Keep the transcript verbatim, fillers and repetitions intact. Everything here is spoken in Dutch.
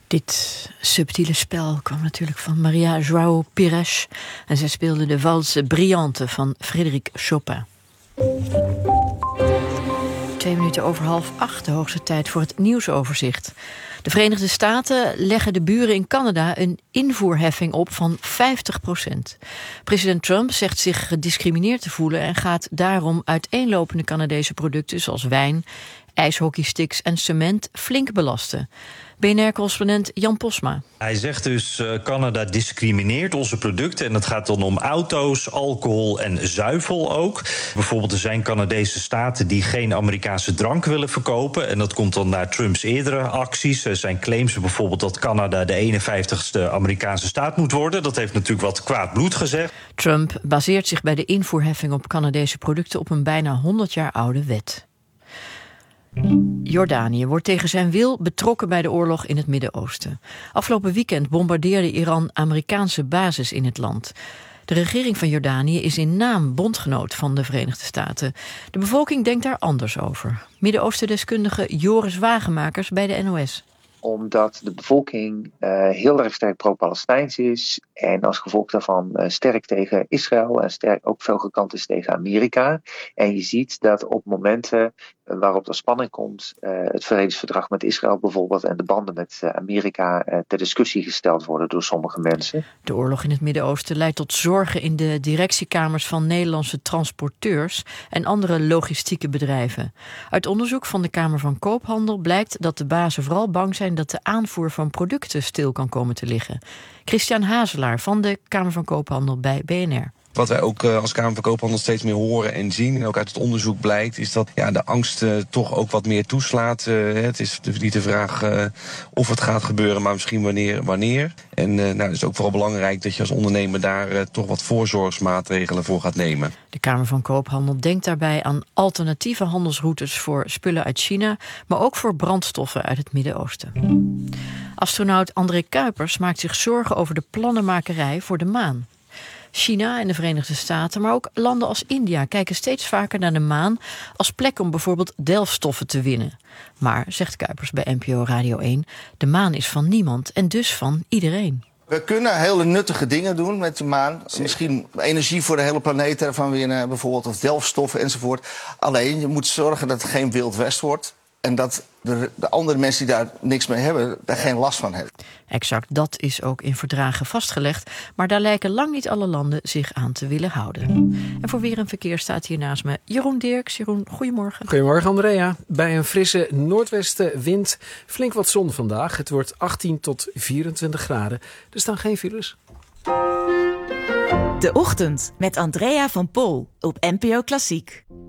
Dit subtiele spel kwam natuurlijk van Maria João Pires en zij speelde de valse Brillante van Frédéric Chopin. Twee minuten over half acht, de hoogste tijd voor het nieuwsoverzicht. De Verenigde Staten leggen de buren in Canada een invoerheffing op van vijftig procent. President Trump zegt zich gediscrimineerd te voelen en gaat daarom uiteenlopende Canadese producten zoals wijn, ijshockeysticks en cement flink belasten. B N R-correspondent Jan Posma. Hij zegt dus uh, Canada discrimineert onze producten en het gaat dan om auto's, alcohol en zuivel ook. Bijvoorbeeld er zijn Canadese staten die geen Amerikaanse drank willen verkopen en dat komt dan naar Trumps eerdere acties. Er zijn claims bijvoorbeeld dat Canada de eenenvijftigste Amerikaanse staat moet worden. Dat heeft natuurlijk wat kwaad bloed gezegd. Trump baseert zich bij de invoerheffing op Canadese producten op een bijna honderd jaar oude wet. Jordanië wordt tegen zijn wil betrokken bij de oorlog in het Midden-Oosten. Afgelopen weekend bombardeerde Iran Amerikaanse bases in het land. De regering van Jordanië is in naam bondgenoot van de Verenigde Staten. De bevolking denkt daar anders over. Midden-Oosten-deskundige Joris Wagenmakers bij de N O S. Omdat de bevolking uh, heel erg sterk pro-Palestijns is en als gevolg daarvan uh, sterk tegen Israël en sterk ook veel gekant is tegen Amerika. En je ziet dat op momenten uh, waarop er spanning komt, uh, het vredesverdrag met Israël bijvoorbeeld en de banden met uh, Amerika uh, ter discussie gesteld worden door sommige mensen. De oorlog in het Midden-Oosten leidt tot zorgen in de directiekamers van Nederlandse transporteurs en andere logistieke bedrijven. Uit onderzoek van de Kamer van Koophandel blijkt dat de bazen vooral bang zijn dat de aanvoer van producten stil kan komen te liggen. Christian Hazelaar van de Kamer van Koophandel bij B N R. Wat wij ook als Kamer van Koophandel steeds meer horen en zien, en ook uit het onderzoek blijkt, is dat ja, de angst uh, toch ook wat meer toeslaat. Uh, het is niet de vraag uh, of het gaat gebeuren, maar misschien wanneer. wanneer. En uh, nou, het is ook vooral belangrijk dat je als ondernemer daar uh, toch wat voorzorgsmaatregelen voor gaat nemen. De Kamer van Koophandel denkt daarbij aan alternatieve handelsroutes voor spullen uit China, maar ook voor brandstoffen uit het Midden-Oosten. Astronaut André Kuipers maakt zich zorgen over de plannenmakerij voor de maan. China en de Verenigde Staten, maar ook landen als India kijken steeds vaker naar de maan als plek om bijvoorbeeld delfstoffen te winnen. Maar, zegt Kuipers bij N P O Radio één, de maan is van niemand en dus van iedereen. We kunnen hele nuttige dingen doen met de maan. Misschien energie voor de hele planeet ervan winnen, bijvoorbeeld, of delfstoffen enzovoort. Alleen, je moet zorgen dat het geen Wild West wordt en dat de, de andere mensen die daar niks mee hebben, daar geen last van hebben. Exact, dat is ook in verdragen vastgelegd, maar daar lijken lang niet alle landen zich aan te willen houden. En voor weer en verkeer staat hier naast me Jeroen Dirks. Jeroen, goedemorgen. Goedemorgen Andrea. Bij een frisse noordwestenwind flink wat zon vandaag. Het wordt achttien tot vierentwintig graden. Er staan geen files. De Ochtend met Andrea van Pol op N P O Klassiek.